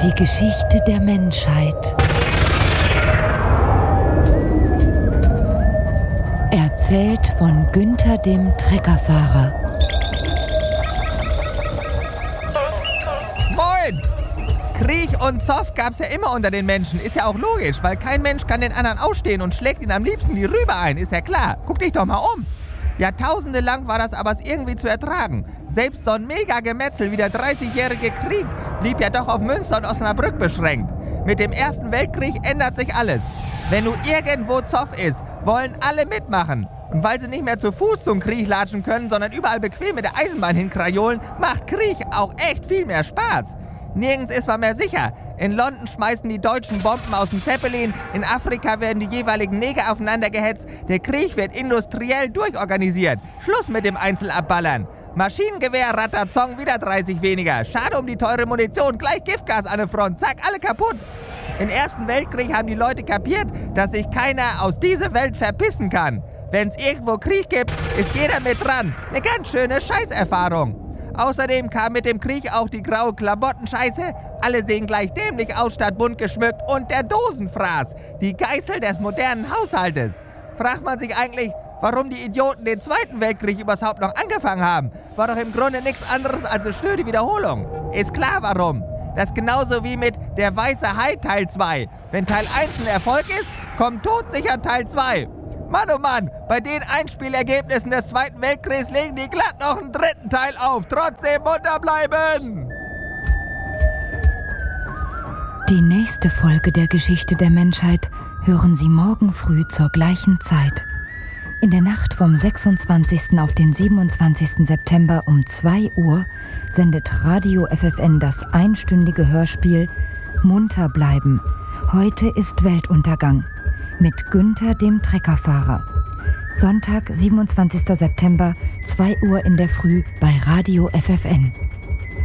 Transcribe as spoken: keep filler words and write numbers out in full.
Die Geschichte der Menschheit. Erzählt von Günther dem Treckerfahrer. Moin! Krieg und Zoff gab's ja immer unter den Menschen. Ist ja auch logisch, weil kein Mensch kann den anderen ausstehen und schlägt ihn am liebsten die Rübe ein. Ist ja klar. Guck dich doch mal um. Jahrtausende lang war das aber irgendwie zu ertragen. Selbst so ein Mega-Gemetzel wie der dreißigjährige Krieg blieb ja doch auf Münster und Osnabrück beschränkt. Mit dem Ersten Weltkrieg ändert sich alles. Wenn nur irgendwo Zoff ist, wollen alle mitmachen. Und weil sie nicht mehr zu Fuß zum Krieg latschen können, sondern überall bequem mit der Eisenbahn hinkrajolen, macht Krieg auch echt viel mehr Spaß. Nirgends ist man mehr sicher. In London schmeißen die Deutschen Bomben aus dem Zeppelin, in Afrika werden die jeweiligen Neger aufeinander gehetzt, der Krieg wird industriell durchorganisiert. Schluss mit dem Einzelabballern. Maschinengewehr, Ratazong, wieder dreißig weniger. Schade um die teure Munition, gleich Giftgas an der Front, zack, alle kaputt. Im Ersten Weltkrieg haben die Leute kapiert, dass sich keiner aus dieser Welt verpissen kann. Wenn es irgendwo Krieg gibt, ist jeder mit dran. Eine ganz schöne Scheißerfahrung. Außerdem kam mit dem Krieg auch die graue Klamottenscheiße. Alle sehen gleich dämlich aus statt bunt geschmückt. Und der Dosenfraß, die Geißel des modernen Haushaltes. Fragt man sich eigentlich, warum die Idioten den Zweiten Weltkrieg überhaupt noch angefangen haben. War doch im Grunde nichts anderes als eine schnöde Wiederholung. Ist klar warum. Das ist genauso wie mit Der weiße Hai Teil zwei. Wenn Teil eins ein Erfolg ist, kommt todsicher Teil zwei. Mann, oh Mann, bei den Einspielergebnissen des Zweiten Weltkriegs legen die glatt noch einen dritten Teil auf. Trotzdem munter bleiben! Die nächste Folge der Geschichte der Menschheit hören Sie morgen früh zur gleichen Zeit. In der Nacht vom sechsundzwanzigsten auf den siebenundzwanzigsten September um zwei Uhr sendet Radio F F N das einstündige Hörspiel Munter bleiben. Heute ist Weltuntergang. Mit Günther dem Treckerfahrer. Sonntag, siebenundzwanzigsten September, zwei Uhr in der Früh bei Radio F F N.